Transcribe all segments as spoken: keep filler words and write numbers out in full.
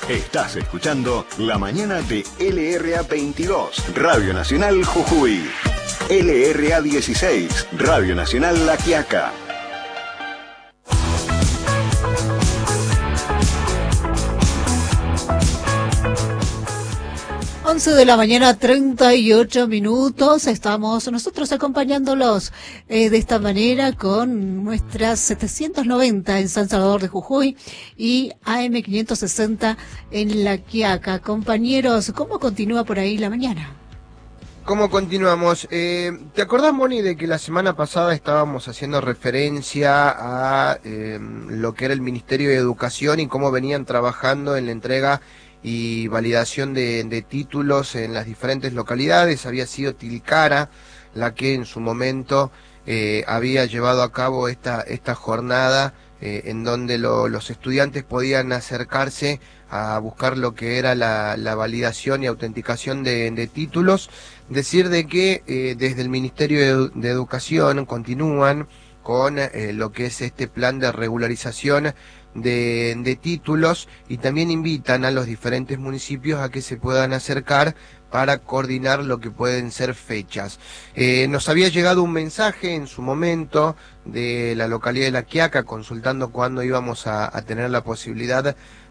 Estás escuchando La Mañana de L R A veintidós, Radio Nacional Jujuy. L R A dieciséis, Radio Nacional La Quiaca. once de la mañana, treinta y ocho minutos. Estamos nosotros acompañándolos eh, de esta manera con nuestras setecientos noventa en San Salvador de Jujuy y A M quinientos sesenta en La Quiaca. Compañeros, ¿cómo continúa por ahí la mañana? ¿Cómo continuamos? Eh, ¿Te acordás, Moni, de que la semana pasada estábamos haciendo referencia a eh, lo que era el Ministerio de Educación y cómo venían trabajando en la entrega y validación de, de títulos en las diferentes localidades? Había sido Tilcara la que en su momento eh, había llevado a cabo esta, esta jornada eh, en donde lo, los estudiantes podían acercarse a buscar lo que era la, la validación y autenticación de, de títulos. Decir de que eh, desde el Ministerio de, de Educación continúan con eh, lo que es este plan de regularización De, de títulos, y también invitan a los diferentes municipios a que se puedan acercar para coordinar lo que pueden ser fechas. Eh, nos había llegado un mensaje en su momento de la localidad de La Quiaca consultando cuándo íbamos a, a tener la posibilidad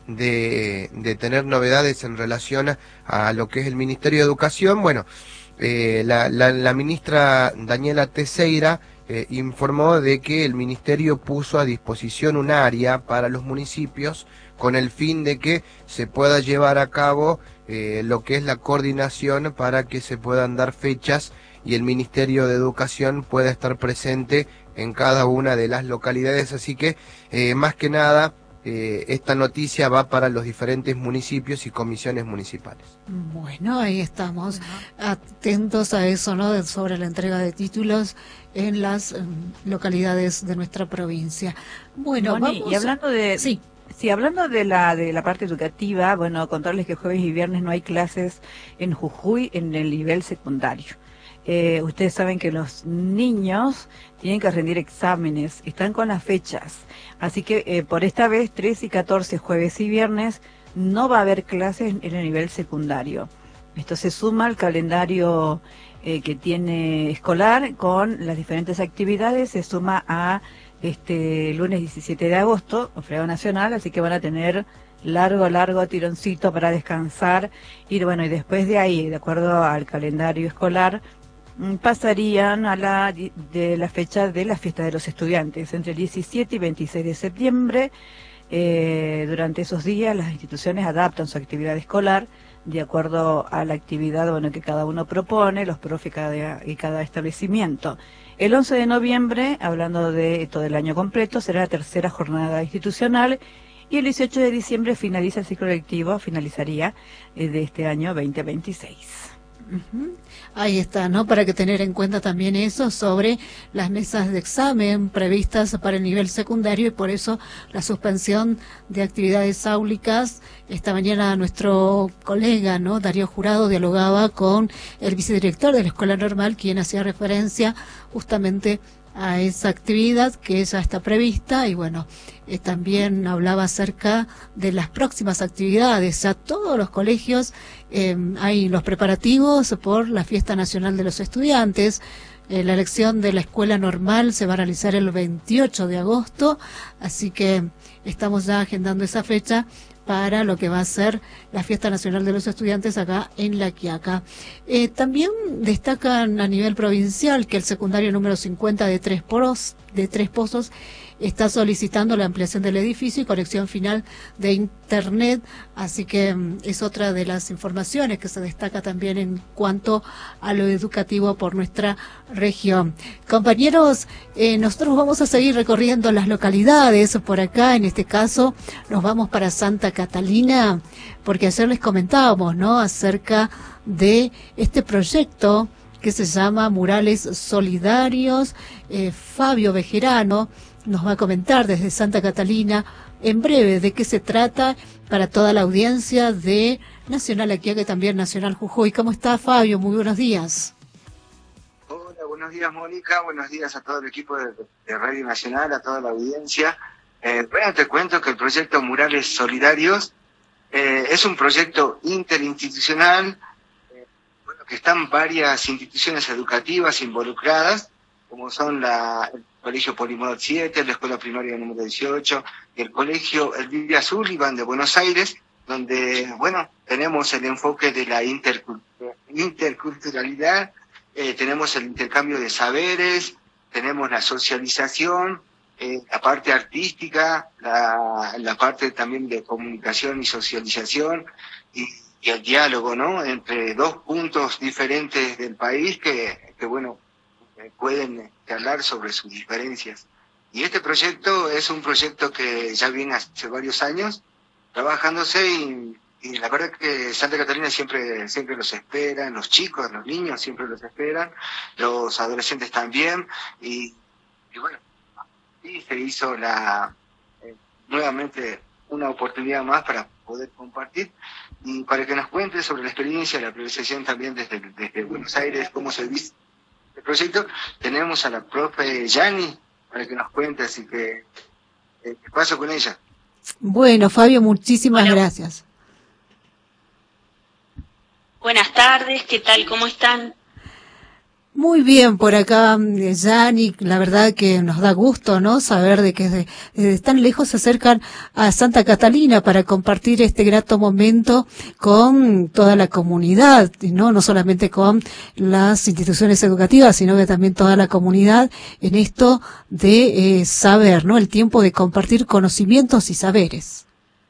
de, de tener novedades en relación a lo que es el Ministerio de Educación. Bueno, eh, la, la, la ministra Daniela Teixeira Eh, informó de que el ministerio puso a disposición un área para los municipios con el fin de que se pueda llevar a cabo eh, lo que es la coordinación para que se puedan dar fechas y el Ministerio de Educación pueda estar presente en cada una de las localidades. Así que eh, más que nada Eh, esta noticia va para los diferentes municipios y comisiones municipales. Bueno, ahí estamos, atentos a eso, ¿no? Sobre la entrega de títulos en las um, localidades de nuestra provincia. Bueno, Moni, vamos... y hablando de... Sí. Sí, hablando de la de la parte educativa, bueno, contarles que jueves y viernes no hay clases en Jujuy en el nivel secundario. Eh, ustedes saben que los niños tienen que rendir exámenes, están con las fechas, así que eh, por esta vez trece y catorce, jueves y viernes, no va a haber clases en el nivel secundario. Esto se suma al calendario eh, que tiene escolar con las diferentes actividades, se suma a este lunes diecisiete de agosto, feriado nacional, así que van a tener largo, largo tironcito para descansar, y bueno, y después de ahí, de acuerdo al calendario escolar, pasarían a la de la fecha de la fiesta de los estudiantes, entre el diecisiete y veintiséis de septiembre. Eh, durante esos días las instituciones adaptan su actividad escolar de acuerdo a la actividad bueno, que cada uno propone, los profes y cada, y cada establecimiento. El once de noviembre, hablando de todo el año completo, será la tercera jornada institucional, y el dieciocho de diciembre finaliza el ciclo lectivo, finalizaría eh, de este año veinte veintiséis. Uh-huh. Ahí está, ¿no? Para que tener en cuenta también eso sobre las mesas de examen previstas para el nivel secundario, y por eso la suspensión de actividades áulicas. Esta mañana nuestro colega, ¿no? Darío Jurado dialogaba con el vicedirector de la Escuela Normal, quien hacía referencia justamente a esa actividad que ya está prevista, y bueno, eh, también hablaba acerca de las próximas actividades. Ya todos los colegios eh, hay los preparativos por la Fiesta Nacional de los Estudiantes. Eh, la elección de la Escuela Normal se va a realizar el veintiocho de agosto, así que estamos ya agendando esa fecha para lo que va a ser la Fiesta Nacional de los Estudiantes acá en La Quiaca. Eh, también destacan a nivel provincial que el secundario número cincuenta de Tres Poros, de Tres Pozos está solicitando la ampliación del edificio y conexión final de internet, así que um, es otra de las informaciones que se destaca también en cuanto a lo educativo por nuestra región. Compañeros, eh, nosotros vamos a seguir recorriendo las localidades por acá. En este caso nos vamos para Santa Catalina, porque ayer les comentábamos, ¿no?, acerca de este proyecto que se llama Murales Solidarios. eh, Fabio Bejerano nos va a comentar desde Santa Catalina en breve de qué se trata para toda la audiencia de Nacional La Quiaca y también Nacional Jujuy. ¿Cómo está, Fabio? Muy buenos días. Hola, buenos días, Mónica. Buenos días a todo el equipo de, de Radio Nacional, a toda la audiencia. Eh, bueno, te cuento que el proyecto Murales Solidarios Eh, es un proyecto interinstitucional, eh, bueno, que están varias instituciones educativas involucradas, como son la, el Colegio Polimodot siete, la Escuela Primaria número dieciocho, y el Colegio Elvira Sullivan de Buenos Aires, donde, bueno, tenemos el enfoque de la intercul- interculturalidad, eh, tenemos el intercambio de saberes, tenemos la socialización, eh, la parte artística, la, la parte también de comunicación y socialización, y, y el diálogo, ¿no?, entre dos puntos diferentes del país que, que bueno, eh, pueden hablar sobre sus diferencias. Y este proyecto es un proyecto que ya viene hace varios años trabajándose, y, y la verdad que Santa Catalina siempre siempre los esperan, los chicos, los niños siempre los esperan, los adolescentes también, y, y bueno, y se hizo la eh, nuevamente una oportunidad más para poder compartir y para que nos cuente sobre la experiencia, la apreciación también desde, desde Buenos Aires, cómo se dice el proyecto. Tenemos a la profe Yani para que nos cuente, así que eh, ¿qué pasa con ella? Bueno, Fabio, muchísimas Hola. gracias. Buenas tardes, ¿qué tal? ¿Cómo están? Muy bien por acá, eh, Yani, la verdad que nos da gusto, ¿no?, saber de que desde, desde tan lejos se acercan a Santa Catalina para compartir este grato momento con toda la comunidad, ¿no?, no solamente con las instituciones educativas, sino que también toda la comunidad en esto de eh, saber, ¿no?, el tiempo de compartir conocimientos y saberes.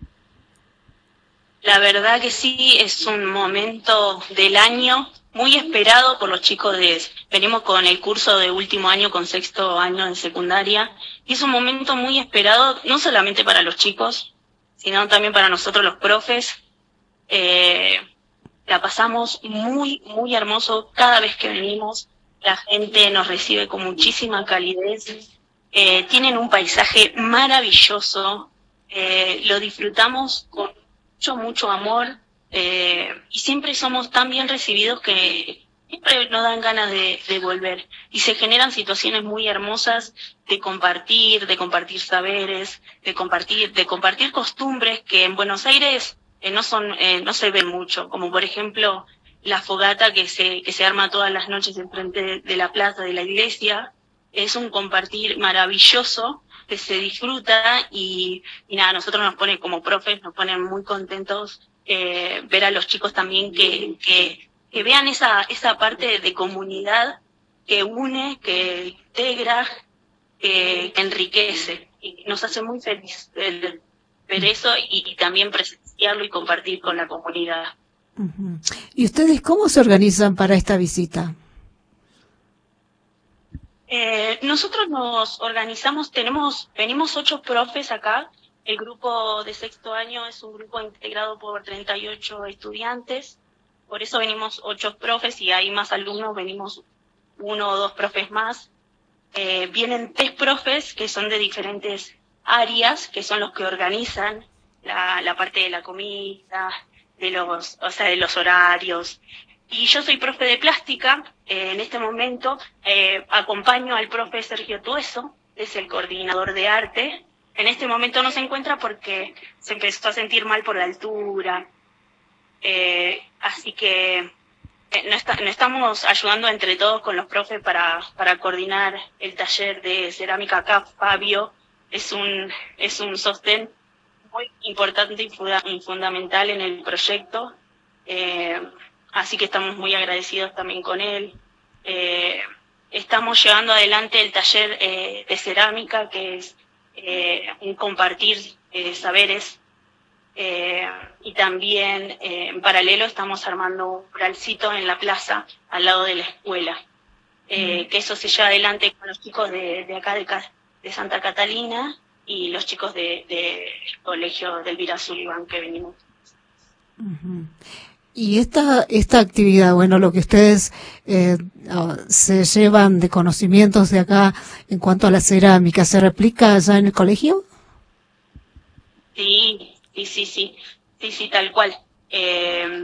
La verdad que sí, es un momento del año muy esperado por los chicos de... Venimos con el curso de último año, con sexto año de secundaria, y es un momento muy esperado, no solamente para los chicos, sino también para nosotros los profes. Eh, la pasamos muy, muy hermoso cada vez que venimos. La gente nos recibe con muchísima calidez. Eh, tienen un paisaje maravilloso. Eh, lo disfrutamos con mucho, mucho amor. Eh, y siempre somos tan bien recibidos que siempre nos dan ganas de, de volver. Y se generan situaciones muy hermosas de compartir, de compartir saberes, de compartir, de compartir costumbres que en Buenos Aires eh, no son, eh, no se ven mucho, como por ejemplo la fogata que se, que se arma todas las noches enfrente de, de la plaza de la iglesia. Es un compartir maravilloso que se disfruta y, y nada, nosotros nos pone como profes, nos ponen muy contentos eh, ver a los chicos también que, que, que vean esa, esa parte de comunidad que une, que integra, que, que enriquece, y nos hace muy feliz el ver eso y, y también presenciarlo y compartir con la comunidad. Uh-huh. ¿Y ustedes cómo se organizan para esta visita? Eh, nosotros nos organizamos, tenemos, venimos ocho profes acá. El grupo de sexto año es un grupo integrado por treinta y ocho estudiantes, por eso venimos ocho profes y hay más alumnos, venimos uno o dos profes más. Eh, vienen tres profes que son de diferentes áreas, que son los que organizan la, la parte de la comida, de los, o sea, de los horarios. Y yo soy profe de plástica, eh, en este momento eh, acompaño al profe Sergio Tueso, es el coordinador de arte. En este momento no se encuentra porque se empezó a sentir mal por la altura, eh, así que eh, no, está, no estamos ayudando entre todos con los profes para, para coordinar el taller de cerámica acá. Fabio es un, es un sostén muy importante y, funda, y fundamental en el proyecto, eh, así que estamos muy agradecidos también con él. Eh, estamos llevando adelante el taller eh, de cerámica, que es eh, un compartir eh, saberes, eh, y también eh, en paralelo estamos armando un muralcito en la plaza al lado de la escuela, eh, mm. que eso se lleva adelante con los chicos de, de acá de, de Santa Catalina y los chicos del de, de colegio del Elvira Sullivan que venimos. Uh-huh. Y esta esta actividad, bueno, lo que ustedes eh, se llevan de conocimientos de acá en cuanto a la cerámica, ¿se replica allá en el colegio? Sí, sí, sí, sí, sí, sí, tal cual. Eh,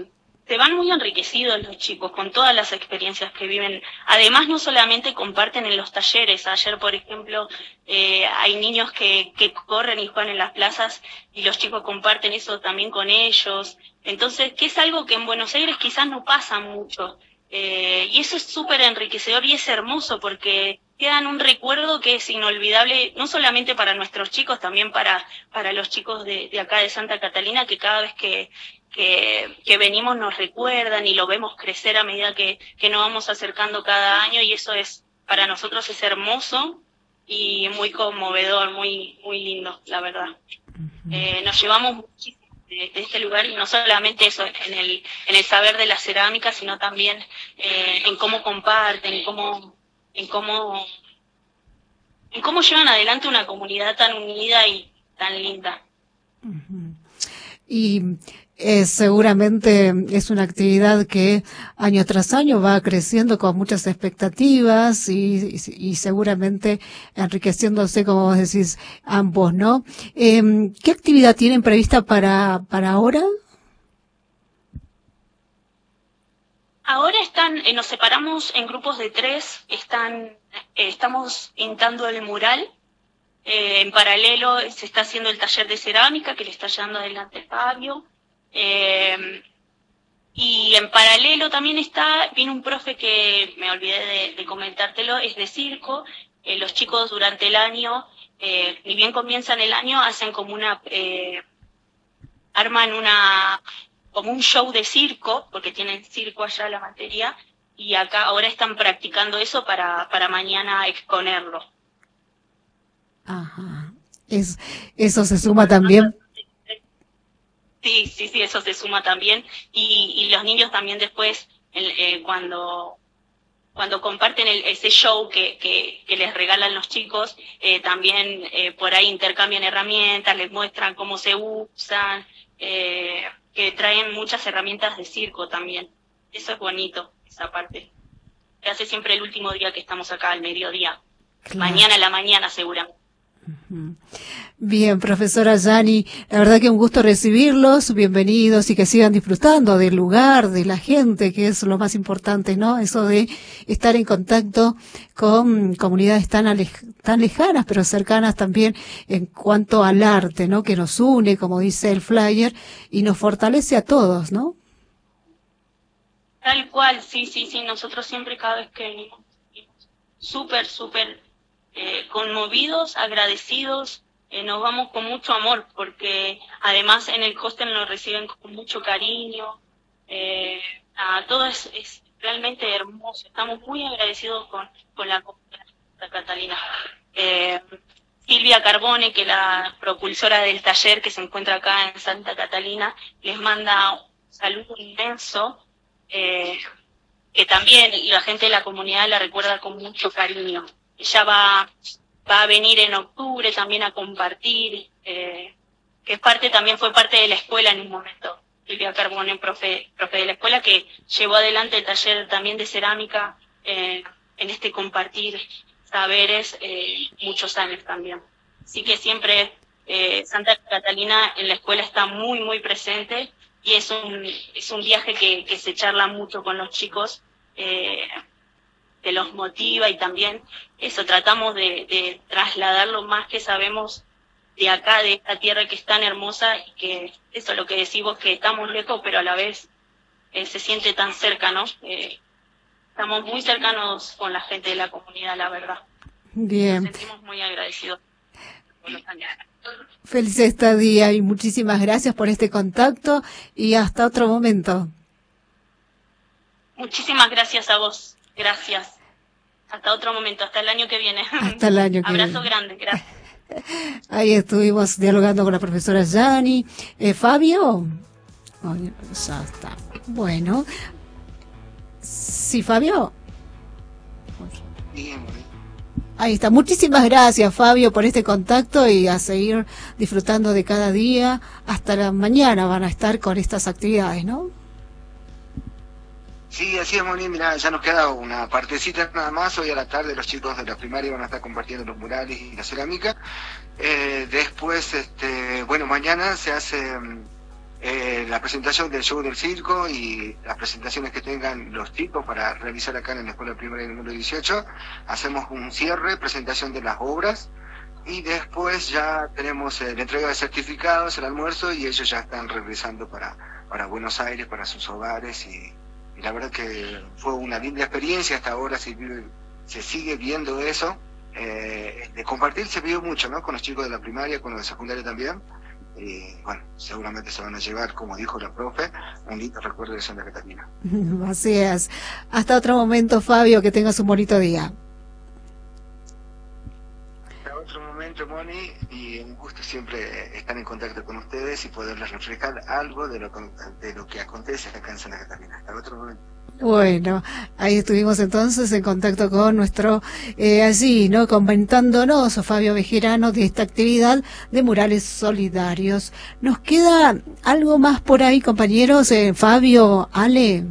se van muy enriquecidos los chicos con todas las experiencias que viven. Además, no solamente comparten en los talleres. Ayer, por ejemplo, eh, hay niños que, que corren y juegan en las plazas y los chicos comparten eso también con ellos. Entonces, que es algo que en Buenos Aires quizás no pasa mucho. Eh, y eso es súper enriquecedor y es hermoso porque quedan un recuerdo que es inolvidable, no solamente para nuestros chicos, también para, para los chicos de, de acá de Santa Catalina, que cada vez que, que, que venimos nos recuerdan y lo vemos crecer a medida que, que nos vamos acercando cada año, y eso es, para nosotros es hermoso y muy conmovedor, muy, muy lindo, la verdad. Uh-huh. Eh, nos llevamos muchísimo de, de este lugar, y no solamente eso, en el, en el saber de la cerámica, sino también eh, en cómo comparten, en cómo, en cómo, en cómo llevan adelante una comunidad tan unida y tan linda. Uh-huh. Y eh, seguramente es una actividad que año tras año va creciendo con muchas expectativas y, y, y seguramente enriqueciéndose, como vos decís, ambos, ¿no? Eh, ¿Qué actividad tienen prevista para, para ahora? Ahora están, eh, nos separamos en grupos de tres, están, eh, estamos pintando el mural. Eh, en paralelo se está haciendo el taller de cerámica que le está llevando adelante Fabio. Eh, y en paralelo también está, viene un profe que me olvidé de, de comentártelo, es de circo. Eh, los chicos durante el año, eh, ni bien comienzan el año, hacen como una, eh, arman una, como un show de circo, porque tienen circo allá la materia, y acá ahora están practicando eso para, para mañana exponerlo. Ajá. Es, eso se suma también. Sí, sí, sí, eso se suma también. Y, y los niños también después, el, eh, cuando cuando comparten el, ese show que, que, que les regalan los chicos, eh, también eh, por ahí intercambian herramientas, les muestran cómo se usan, eh, que traen muchas herramientas de circo también. Eso es bonito, esa parte. Se hace siempre el último día que estamos acá, al mediodía. Claro. Mañana a la mañana seguramente. Bien, profesora Yani, la verdad que un gusto recibirlos, bienvenidos, y que sigan disfrutando del lugar, de la gente, que es lo más importante, ¿no? Eso de estar en contacto con comunidades tan alej- tan lejanas, pero cercanas también en cuanto al arte, ¿no? Que nos une, como dice el flyer, y nos fortalece a todos, ¿no? Tal cual, sí, sí, sí, nosotros siempre cada vez que venimos, súper, súper eh, conmovidos, agradecidos. Eh, nos vamos con mucho amor, porque además en el hostel nos reciben con mucho cariño. Eh, a todo es, es realmente hermoso. Estamos muy agradecidos con, con la comunidad de Santa Catalina. Eh, Silvia Carbone, que es la propulsora del taller que se encuentra acá en Santa Catalina, les manda un saludo inmenso, eh, que también la gente de la comunidad la recuerda con mucho cariño. Ella va... va a venir en octubre también a compartir, eh, que es parte, también fue parte de la escuela en un momento. Silvia Carbone, profe, profe de la escuela, que llevó adelante el taller también de cerámica, eh, en este compartir saberes, eh, muchos años también. Así que siempre eh, Santa Catalina en la escuela está muy, muy presente, y es un, es un viaje que, que se charla mucho con los chicos, eh, que los motiva, y también eso, tratamos de, de trasladar lo más que sabemos de acá, de esta tierra que es tan hermosa, y que eso es lo que decimos, que estamos lejos, pero a la vez eh, se siente tan cerca, ¿no? Eh, estamos muy cercanos con la gente de la comunidad, la verdad. Bien. Nos sentimos muy agradecidos por los años. Feliz estadía y muchísimas gracias por este contacto, y hasta otro momento. Muchísimas gracias a vos. Gracias. Hasta otro momento, hasta el año que viene. Hasta el año que Abrazo viene. grande, gracias. Ahí estuvimos dialogando con la profesora Yani. Eh, Fabio. Oh, ya está. Bueno. Sí, Fabio. Bien, bien. Ahí está. Muchísimas gracias, Fabio, por este contacto, y a seguir disfrutando de cada día. Hasta la mañana van a estar con estas actividades, ¿no? Sí, así es, Moni. Mirá, ya nos queda una partecita nada más. Hoy a la tarde los chicos de la primaria van a estar compartiendo los murales y la cerámica. Eh, después, este, bueno, mañana se hace eh, la presentación del show del circo y las presentaciones que tengan los chicos para realizar acá en la Escuela Primaria número dieciocho. Hacemos un cierre, presentación de las obras, y después ya tenemos eh, la entrega de certificados, el almuerzo, y ellos ya están regresando para, para Buenos Aires, para sus hogares, y, y la verdad que fue una linda experiencia. Hasta ahora se, vive, se sigue viendo eso, eh, de compartir se vio mucho, ¿no? Con los chicos de la primaria, con los de secundaria también, y bueno, seguramente se van a llevar, como dijo la profe, un lindo recuerdo de Santa Catarina. Así es. Hasta otro momento, Fabio, que tengas un bonito día. Otro momento, Moni, y un gusto siempre estar en contacto con ustedes y poderles reflejar algo de lo, de lo que acontece acá en Santa Catarina. Hasta otro momento. Bueno, ahí estuvimos entonces en contacto con nuestro, eh, allí, ¿no? Comentándonos, Fabio Bejerano, de esta actividad de murales solidarios. ¿Nos queda algo más por ahí, compañeros? Eh, Fabio, Ale.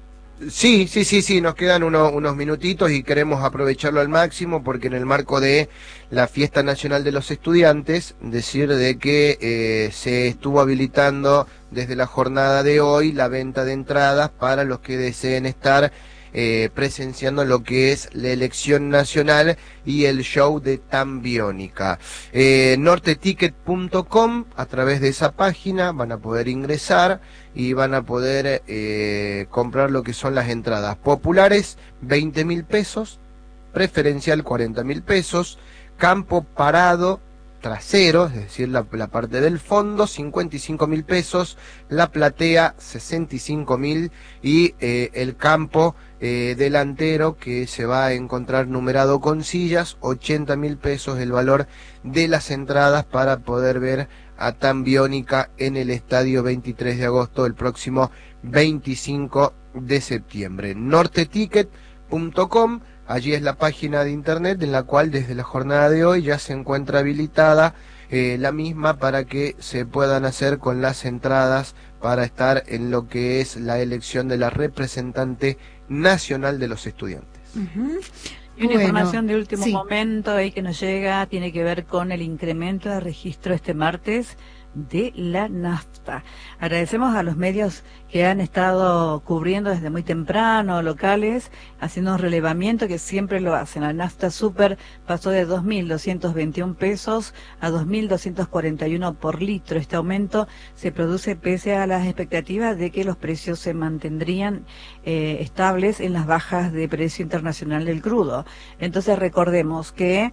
Sí, sí, sí, sí, nos quedan uno, unos minutitos y queremos aprovecharlo al máximo porque en el marco de la Fiesta Nacional de los Estudiantes, decir de que eh, se estuvo habilitando desde la jornada de hoy la venta de entradas para los que deseen estar eh, presenciando lo que es la elección nacional y el show de Tambiónica. Eh, norte ticket punto com, a través de esa página van a poder ingresar y van a poder eh, comprar lo que son las entradas populares, veinte mil pesos, preferencial cuarenta mil pesos, campo parado trasero, es decir, la, la parte del fondo, cincuenta y cinco mil pesos, la platea, sesenta y cinco mil, y eh, el campo eh, delantero, que se va a encontrar numerado con sillas, ochenta mil pesos el valor de las entradas para poder ver a Tambiónica en el estadio veintitrés de agosto, el próximo veinticinco de septiembre. norte ticket punto com, allí es la página de internet en la cual desde la jornada de hoy ya se encuentra habilitada eh, la misma para que se puedan hacer con las entradas para estar en lo que es la elección de la representante nacional de los estudiantes. Uh-huh. Y una Bueno, información de último sí. momento ahí que nos llega tiene que ver con el incremento de registro este martes de la nafta. Agradecemos a los medios que han estado cubriendo desde muy temprano, locales, haciendo un relevamiento que siempre lo hacen. La nafta super pasó de dos mil doscientos veintiún pesos a dos mil doscientos cuarenta y uno por litro. Este aumento se produce pese a las expectativas de que los precios se mantendrían eh, estables en las bajas de precio internacional del crudo. Entonces recordemos que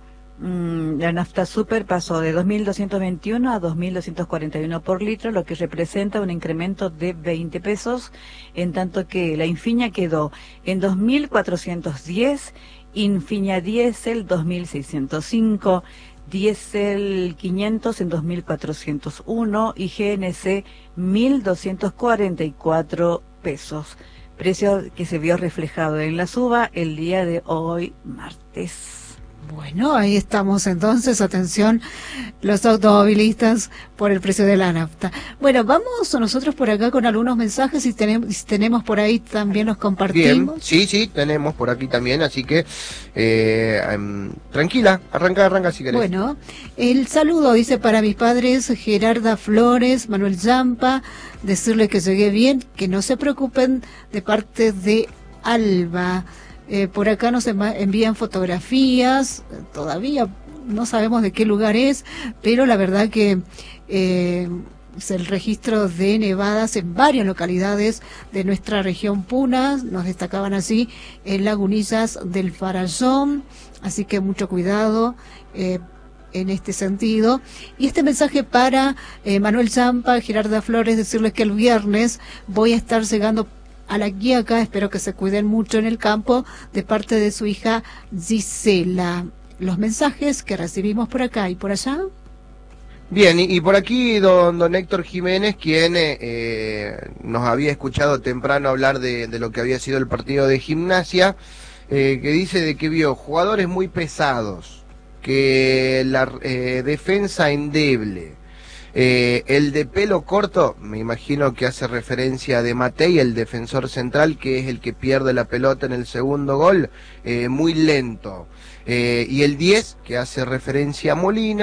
la nafta super pasó de dos mil doscientos veintiuno a dos mil doscientos cuarenta y uno por litro, lo que representa un incremento de veinte pesos, en tanto que la Infinia quedó en dos mil cuatrocientos diez, Infinia Diesel dos mil seiscientos cinco, Diesel quinientos en dos mil cuatrocientos uno y G N C mil doscientos cuarenta y cuatro pesos. Precio que se vio reflejado en la suba el día de hoy, martes. Bueno, ahí estamos entonces, atención los automovilistas por el precio de la nafta. Bueno, vamos nosotros por acá con algunos mensajes y tenemos, si tenemos por ahí también los compartimos. Bien, sí, sí, tenemos por aquí también, así que eh, um, tranquila, arranca, arranca si querés. Bueno, el saludo dice para mis padres Gerarda Flores, Manuel Zampa, decirle que llegué bien, que no se preocupen de parte de Alba. Eh, por acá nos envían fotografías, todavía no sabemos de qué lugar es, pero la verdad que eh, es el registro de nevadas en varias localidades de nuestra región Puna, nos destacaban así en Lagunillas del Farallón, así que mucho cuidado eh, en este sentido. Y este mensaje para eh, Manuel Zampa, Gerarda Flores, decirles que el viernes voy a estar llegando a la Quiaca, espero que se cuiden mucho en el campo, de parte de su hija Gisela. Los mensajes que recibimos por acá y por allá. Bien, y, y por aquí don, don Héctor Jiménez, quien eh, nos había escuchado temprano hablar de, de lo que había sido el partido de Gimnasia, eh, que dice de que vio jugadores muy pesados, que la eh, defensa endeble. Eh, el de pelo corto, me imagino que hace referencia de Matei, el defensor central, que es el que pierde la pelota en el segundo gol, eh, muy lento. Eh, y el diez, que hace referencia a Molina,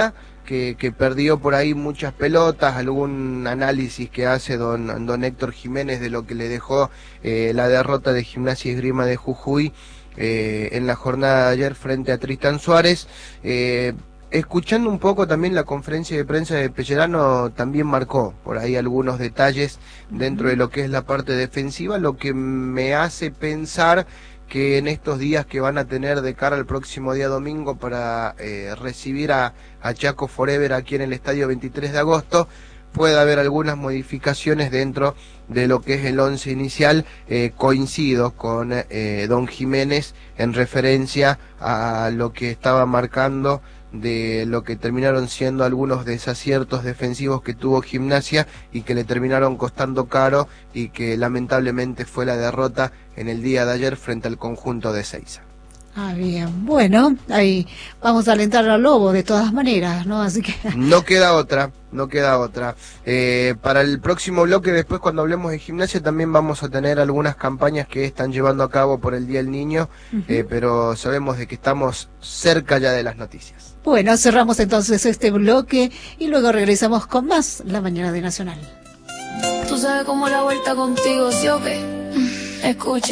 que, que perdió por ahí muchas pelotas, algún análisis que hace don, don Héctor Jiménez de lo que le dejó eh, la derrota de Gimnasia y Esgrima de Jujuy eh, en la jornada de ayer frente a Tristán Suárez. Eh, Escuchando un poco también la conferencia de prensa de Pellerano, también marcó por ahí algunos detalles dentro de lo que es la parte defensiva, lo que me hace pensar que en estos días que van a tener de cara al próximo día domingo para eh, recibir a, a Chaco Forever aquí en el estadio veintitrés de agosto, puede haber algunas modificaciones dentro de lo que es el once inicial. Eh, coincido con eh, don Jiménez en referencia a lo que estaba marcando de lo que terminaron siendo algunos desaciertos defensivos que tuvo Gimnasia y que le terminaron costando caro, y que lamentablemente fue la derrota en el día de ayer frente al conjunto de Ezeiza. Ah, bien. Bueno, ahí vamos a alentar al Lobo de todas maneras, ¿no? Así que... No queda otra, no queda otra. Eh, para el próximo bloque, después cuando hablemos de Gimnasia, también vamos a tener algunas campañas que están llevando a cabo por el Día del Niño, uh-huh. eh, pero sabemos de que estamos cerca ya de las noticias. Bueno, cerramos entonces este bloque y luego regresamos con más La Mañana de Nacional. Tú sabes cómo la vuelta contigo, ¿sí o qué? Escucha.